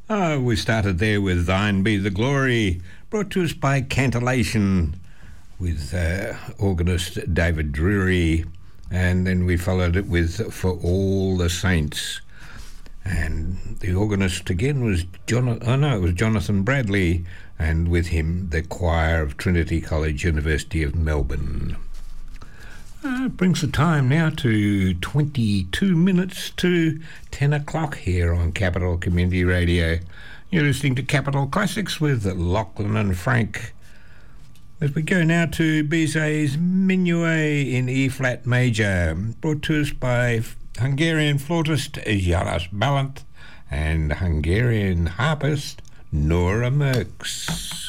We started there with Thine Be the Glory, brought to us by Cantillation with organist David Drury, and then we followed it with For All the Saints. And the organist again was Jonathan Bradley, and with him the choir of Trinity College, University of Melbourne. It brings the time now to 22 minutes to 10 o'clock here on Capital Community Radio. You're listening to Capital Classics with Lachlan and Frank. As we go now to Bizet's Minuet in E-flat major, brought to us by Hungarian flautist János Balint and Hungarian harpist Nora Merks.